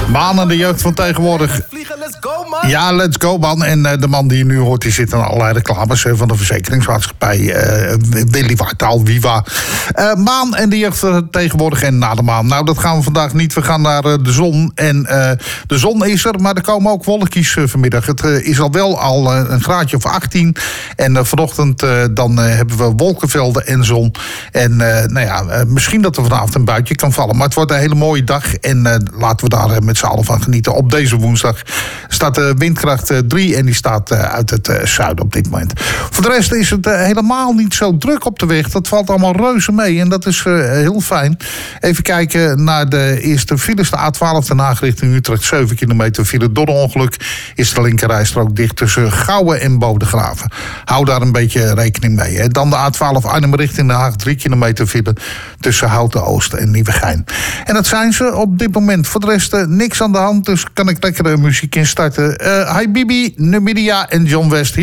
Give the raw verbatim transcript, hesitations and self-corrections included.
Maan en de jeugd van tegenwoordig. Ja, let's go, man. En uh, de man die je nu hoort, die zit aan allerlei reclames uh, van de verzekeringsmaatschappij. Uh, Willy Wartaal, Viva. Uh, maan en de jeugd van tegenwoordig en na de maan. Nou, dat gaan we vandaag niet. We gaan naar uh, de zon. En uh, de zon is er, maar er komen ook wolkjes uh, vanmiddag. Het uh, is al wel al uh, een graadje of achttien. En uh, vanochtend uh, dan uh, hebben we wolkenvelden en zon. En uh, nou ja, uh, misschien dat er vanavond een buitje kan vallen. Maar het wordt een hele mooie dag. En uh, laten we daar uh, met z'n allen van genieten. Op deze woensdag staat de windkracht drie en die staat uh, uit het uh, zuiden op dit moment. Voor de rest is het uh, helemaal niet zo druk op de weg. Dat valt allemaal reuze mee en dat is uh, heel fijn. Even kijken naar de eerste files. De A twaalf Den Haag richting Utrecht, zeven kilometer file. Door een ongeluk is de linkerrijstrook dicht tussen Gouwen en Bodegraven. Hou daar een beetje rekening mee. Hè. Dan de A twaalf Arnhem richting Den Haag, drie kilometer file tussen Houten Oost en Nieuwegein. En dat zijn ze op dit moment. Voor de rest uh, niks aan de hand, dus kan ik lekker uh, muziek instarten. Uh, hi Bibi, Numidia en John West.